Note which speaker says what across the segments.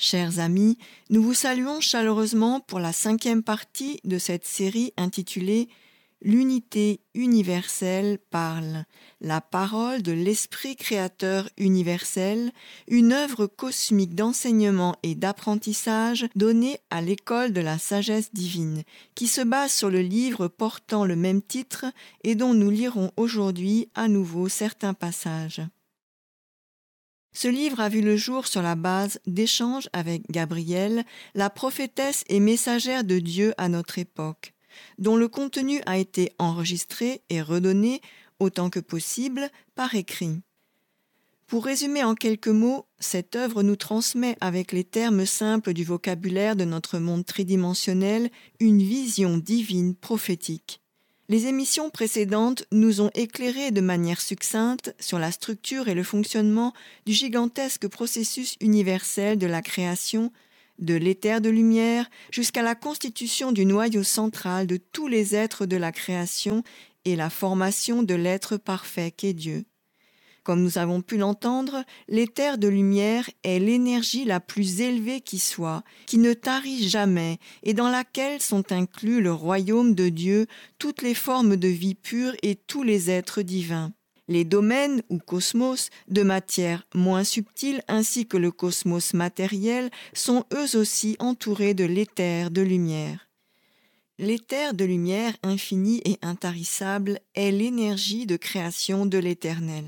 Speaker 1: Chers amis, nous vous saluons chaleureusement pour la 5e partie de cette série intitulée « L'unité universelle parle, la parole de l'Esprit créateur universel, une œuvre cosmique d'enseignement et d'apprentissage donnée à l'école de la sagesse divine, qui se base sur le livre portant le même titre et dont nous lirons aujourd'hui à nouveau certains passages. » Ce livre a vu le jour sur la base d'échanges avec Gabrielle, la prophétesse et messagère de Dieu à notre époque, dont le contenu a été enregistré et redonné, autant que possible, par écrit. Pour résumer en quelques mots, cette œuvre nous transmet avec les termes simples du vocabulaire de notre monde tridimensionnel une vision divine prophétique. Les émissions précédentes nous ont éclairé de manière succincte sur la structure et le fonctionnement du gigantesque processus universel de la création, de l'éther de lumière jusqu'à la constitution du noyau central de tous les êtres de la création et la formation de l'être parfait qu'est Dieu. Comme nous avons pu l'entendre, l'éther de lumière est l'énergie la plus élevée qui soit, qui ne tarit jamais et dans laquelle sont inclus le royaume de Dieu, toutes les formes de vie pure et tous les êtres divins. Les domaines ou cosmos de matière moins subtile ainsi que le cosmos matériel sont eux aussi entourés de l'éther de lumière. L'éther de lumière infini et intarissable est l'énergie de création de l'Éternel.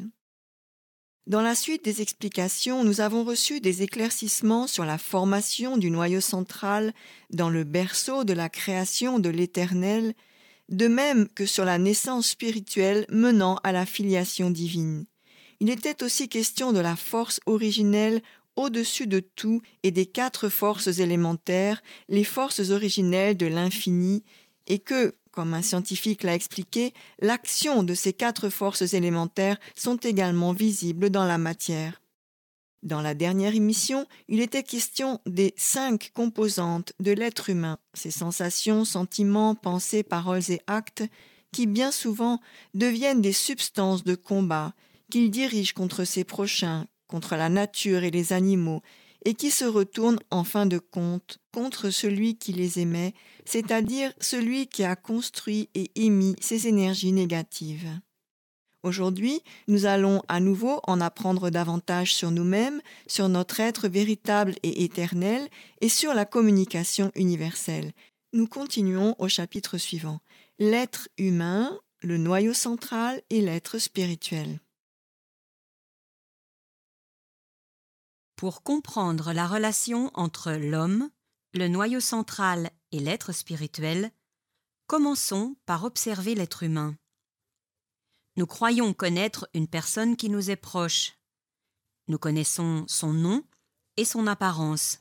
Speaker 1: Dans la suite des explications, nous avons reçu des éclaircissements sur la formation du noyau central dans le berceau de la création de l'Éternel, de même que sur la naissance spirituelle menant à la filiation divine. Il était aussi question de la force originelle au-dessus de tout et des 4 forces élémentaires, les forces originelles de l'infini, et que, comme un scientifique l'a expliqué, l'action de ces 4 forces élémentaires sont également visibles dans la matière. Dans la dernière émission, il était question des 5 composantes de l'être humain, ses sensations, sentiments, pensées, paroles et actes, qui bien souvent deviennent des substances de combat, qu'il dirige contre ses prochains, contre la nature et les animaux, et qui se retournent en fin de compte contre celui qui les émet, c'est-à-dire celui qui a construit et émis ces énergies négatives. Aujourd'hui, nous allons à nouveau en apprendre davantage sur nous-mêmes, sur notre être véritable et éternel et sur la communication universelle. Nous continuons au chapitre suivant. L'être humain, le noyau central et l'être spirituel.
Speaker 2: Pour comprendre la relation entre l'homme, le noyau central et l'être spirituel, commençons par observer l'être humain. Nous croyons connaître une personne qui nous est proche. Nous connaissons son nom et son apparence.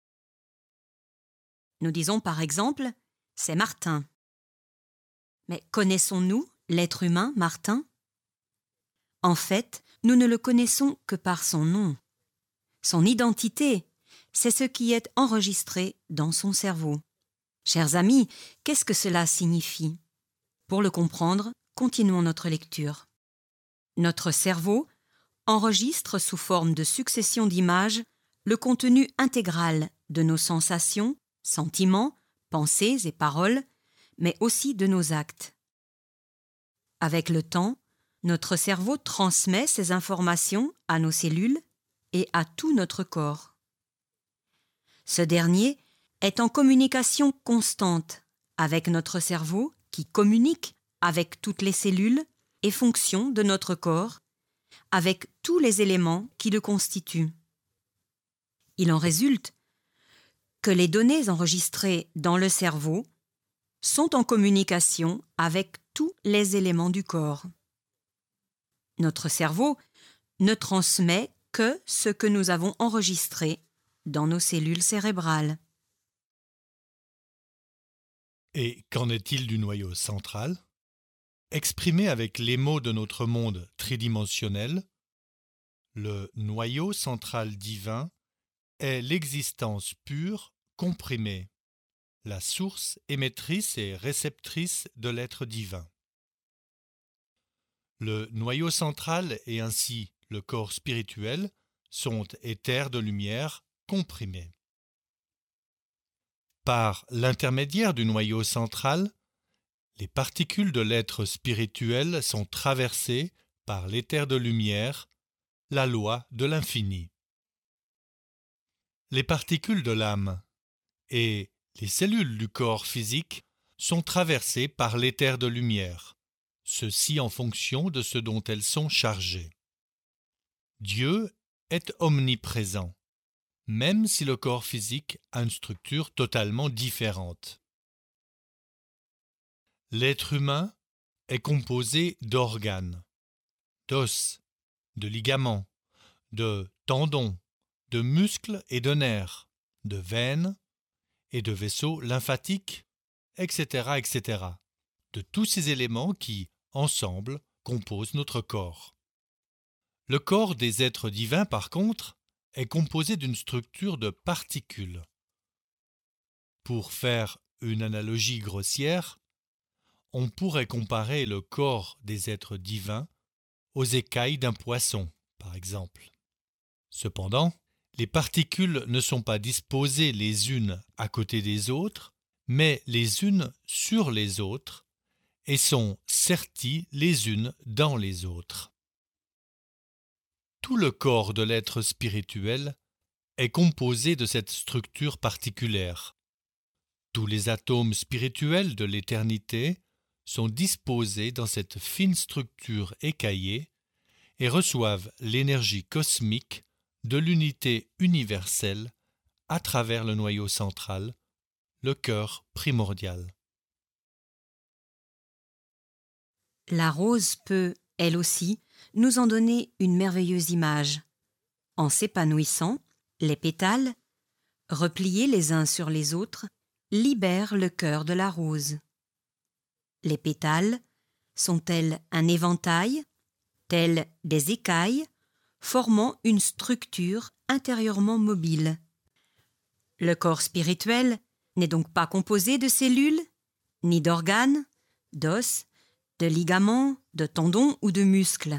Speaker 2: Nous disons par exemple « c'est Martin ». Mais connaissons-nous l'être humain Martin ? En fait, nous ne le connaissons que par son nom. Son identité, c'est ce qui est enregistré dans son cerveau. Chers amis, qu'est-ce que cela signifie ? Pour le comprendre, continuons notre lecture. Notre cerveau enregistre sous forme de succession d'images le contenu intégral de nos sensations, sentiments, pensées et paroles, mais aussi de nos actes. Avec le temps, notre cerveau transmet ces informations à nos cellules et à tout notre corps. Ce dernier est en communication constante avec notre cerveau qui communique avec toutes les cellules et fonctions de notre corps, avec tous les éléments qui le constituent. Il en résulte que les données enregistrées dans le cerveau sont en communication avec tous les éléments du corps. Notre cerveau ne transmet que ce que nous avons enregistré dans nos cellules cérébrales.
Speaker 3: Et qu'en est-il du noyau central ? Exprimé avec les mots de notre monde tridimensionnel, le noyau central divin est l'existence pure comprimée, la source émettrice et réceptrice de l'être divin. Le noyau central et ainsi le corps spirituel sont éthers de lumière comprimés. Par l'intermédiaire du noyau central, les particules de l'être spirituel sont traversées par l'éther de lumière, la loi de l'infini. Les particules de l'âme et les cellules du corps physique sont traversées par l'éther de lumière, ceci en fonction de ce dont elles sont chargées. Dieu est omniprésent, même si le corps physique a une structure totalement différente. L'être humain est composé d'organes, d'os, de ligaments, de tendons, de muscles et de nerfs, de veines et de vaisseaux lymphatiques, etc., etc., de tous ces éléments qui, ensemble, composent notre corps. Le corps des êtres divins, par contre, est composé d'une structure de particules. Pour faire une analogie grossière, on pourrait comparer le corps des êtres divins aux écailles d'un poisson, par exemple. Cependant, les particules ne sont pas disposées les unes à côté des autres, mais les unes sur les autres, et sont serties les unes dans les autres. Tout le corps de l'être spirituel est composé de cette structure particulière. Tous les atomes spirituels de l'éternité sont disposés dans cette fine structure écaillée et reçoivent l'énergie cosmique de l'unité universelle à travers le noyau central, le cœur primordial.
Speaker 2: La rose peut, elle aussi, nous en donner une merveilleuse image. En s'épanouissant, les pétales, repliés les uns sur les autres, libèrent le cœur de la rose. Les pétales sont-elles un éventail, tels des écailles, formant une structure intérieurement mobile. Le corps spirituel n'est donc pas composé de cellules, ni d'organes, d'os, de ligaments, de tendons ou de muscles.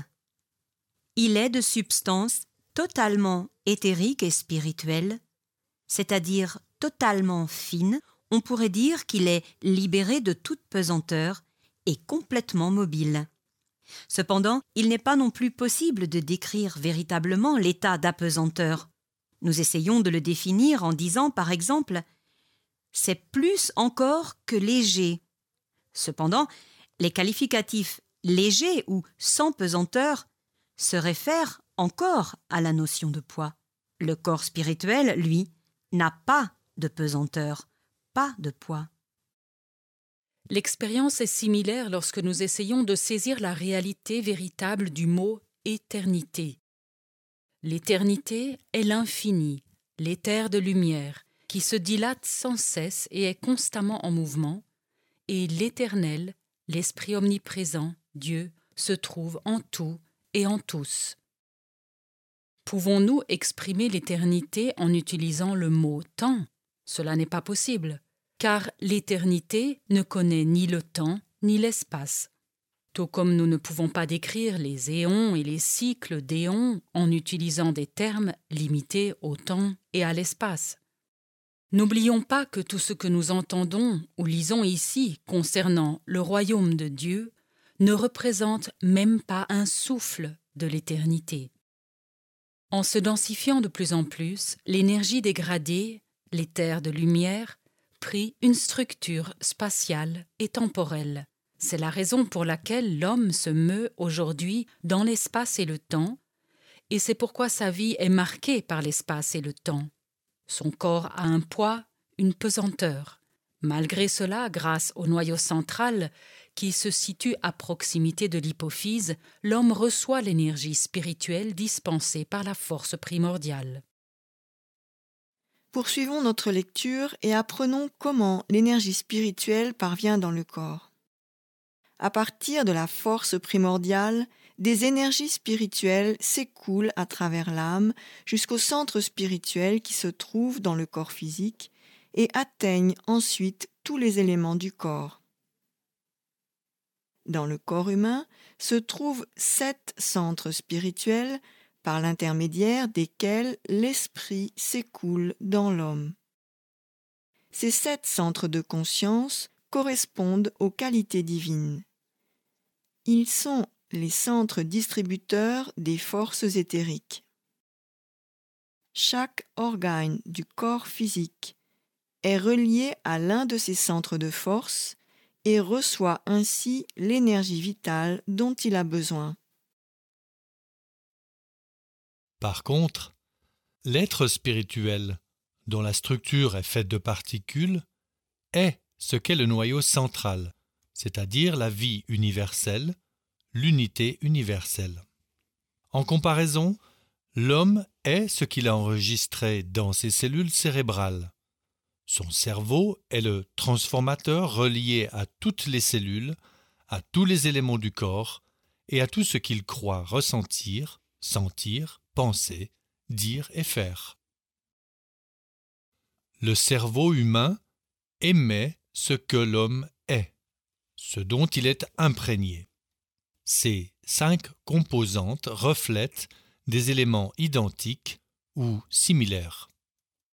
Speaker 2: Il est de substance totalement éthérique et spirituelle, c'est-à-dire totalement fine. On pourrait dire qu'il est libéré de toute pesanteur et complètement mobile. Cependant, il n'est pas non plus possible de décrire véritablement l'état d'apesanteur. Nous essayons de le définir en disant, par exemple, « c'est plus encore que léger ». Cependant, les qualificatifs « léger » ou « sans pesanteur » se réfèrent encore à la notion de poids. Le corps spirituel, lui, n'a pas de pesanteur, pas de poids.
Speaker 4: L'expérience est similaire lorsque nous essayons de saisir la réalité véritable du mot « éternité ». L'éternité est l'infini, l'éther de lumière, qui se dilate sans cesse et est constamment en mouvement, et l'éternel, l'esprit omniprésent, Dieu, se trouve en tout et en tous. Pouvons-nous exprimer l'éternité en utilisant le mot « temps » ? Cela n'est pas possible, car l'éternité ne connaît ni le temps ni l'espace. Tout comme nous ne pouvons pas décrire les éons et les cycles d'éons en utilisant des termes limités au temps et à l'espace. N'oublions pas que tout ce que nous entendons ou lisons ici concernant le royaume de Dieu ne représente même pas un souffle de l'éternité. En se densifiant de plus en plus, l'énergie dégradée, l'éther de lumière, prit une structure spatiale et temporelle. C'est la raison pour laquelle l'homme se meut aujourd'hui dans l'espace et le temps, et c'est pourquoi sa vie est marquée par l'espace et le temps. Son corps a un poids, une pesanteur. Malgré cela, grâce au noyau central, qui se situe à proximité de l'hypophyse, l'homme reçoit l'énergie spirituelle dispensée par la force primordiale.
Speaker 1: Poursuivons notre lecture et apprenons comment l'énergie spirituelle parvient dans le corps. À partir de la force primordiale, des énergies spirituelles s'écoulent à travers l'âme jusqu'au centre spirituel qui se trouve dans le corps physique et atteignent ensuite tous les éléments du corps. Dans le corps humain se trouvent 7 centres spirituels par l'intermédiaire desquels l'esprit s'écoule dans l'homme. Ces 7 centres de conscience correspondent aux qualités divines. Ils sont les centres distributeurs des forces éthériques. Chaque organe du corps physique est relié à l'un de ces centres de force et reçoit ainsi l'énergie vitale dont il a besoin.
Speaker 3: Par contre, l'être spirituel, dont la structure est faite de particules, est ce qu'est le noyau central, c'est-à-dire la vie universelle, l'unité universelle. En comparaison, l'homme est ce qu'il a enregistré dans ses cellules cérébrales. Son cerveau est le transformateur relié à toutes les cellules, à tous les éléments du corps et à tout ce qu'il croit ressentir, sentir, penser, dire et faire. Le cerveau humain émet ce que l'homme est, ce dont il est imprégné. Ces 5 composantes reflètent des éléments identiques ou similaires.